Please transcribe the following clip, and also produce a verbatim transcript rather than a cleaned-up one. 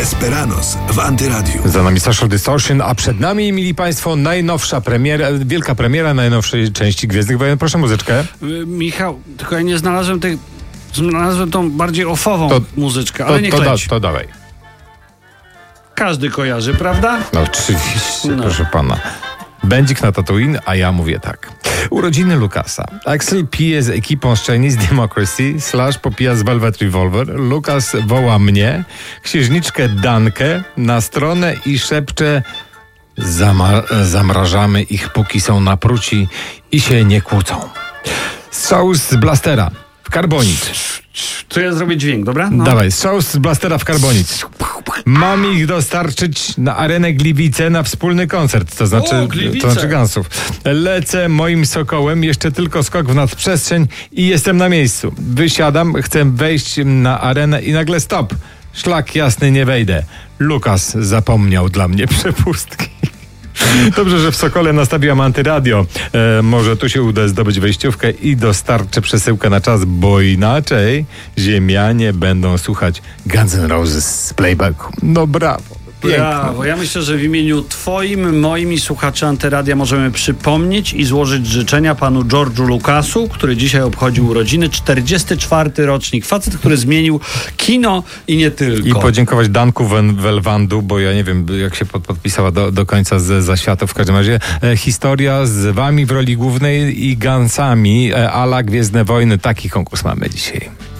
Desperados w Antyradiu. Za nami Social Distortion, a przed nami, mili Państwo, najnowsza premiera, wielka premiera najnowszej części Gwiezdnych Wojen. Proszę muzyczkę. Y, Michał, tylko ja nie znalazłem tej... Znalazłem tą bardziej ofową To- muzyczkę, To, ale niech to, da, leci. to dawaj. Każdy kojarzy, prawda? No oczywiście, No. proszę pana. Będzik na Tatooine, a ja mówię tak. Urodziny Lucasa. Axel pije z ekipą z Chinese Democracy, Slash popija z Velvet Revolver, Lucas woła mnie, księżniczkę Dankę na stronę i szepcze: Zama- zamrażamy ich, póki są napruci i się nie kłócą. Strzał z blastera w karbonit. To ja zrobię dźwięk, dobra? No. Dawaj, strzał z blastera w karbonit. Mam ich dostarczyć na arenę Gliwice na wspólny koncert, to znaczy, O, Gliwice. to znaczy Gansów. Lecę moim sokołem, jeszcze tylko skok w nadprzestrzeń i jestem na miejscu. Wysiadam, chcę wejść na arenę i nagle stop. Szlak jasny, nie wejdę. Lukas zapomniał dla mnie przepustki. Dobrze, że w Sokole nastawiłam antyradio. E, może tu się uda zdobyć wejściówkę i dostarczę przesyłkę na czas, bo inaczej ziemianie będą słuchać Guns N' Roses z playbacku. No brawo. Piękne. Brawo. Ja myślę, że w imieniu twoim, moim i słuchaczy Antyradia możemy przypomnieć i złożyć życzenia panu George'u Lucasu, który dzisiaj obchodził urodziny. czterdziesty czwarty rocznik. Facet, który zmienił kino i nie tylko. I podziękować Danku Welwandu, bo ja nie wiem, jak się pod, podpisała do, do końca z zaświatów. W każdym razie e, historia z wami w roli głównej i Gansami e, a la Gwiezdne Wojny. Taki konkurs mamy dzisiaj.